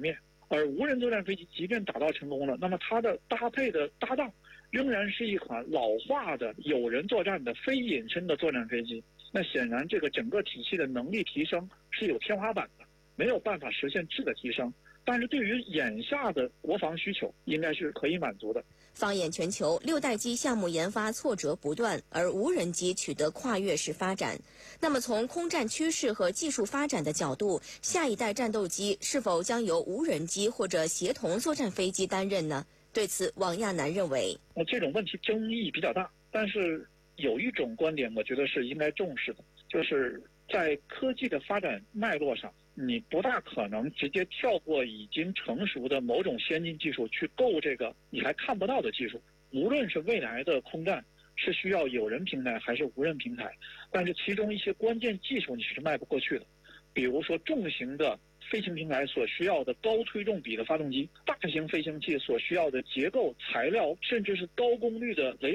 面。而无人作战飞机即便打造成功了，那么它的搭配的搭档仍然是一款老化的有人作战的非隐身的作战飞机。那显然这个整个体系的能力提升是有天花板的，没有办法实现质的提升。但是对于眼下的国防需求，应该是可以满足的。 放眼全球，6代机项目研发挫折不断，而无人机取得跨越式发展。那么从空战趋势和技术发展的角度，下一代战斗机是否将由无人机或者协同作战飞机担任呢？对此，王亚楠认为， 这种问题争议比较大，但是有一种观点我觉得是应该重视的，就是在科技的发展脉络上，你不大可能直接跳过已经成熟的某种先进技术去够这个你还看不到的技术。无论是未来的空战是需要有人平台还是无人平台，但是其中一些关键技术你是迈不过去的。比如说重型的飞行平台所需要的高推重比的发动机，大型飞行器所需要的结构材料，甚至是高功率的雷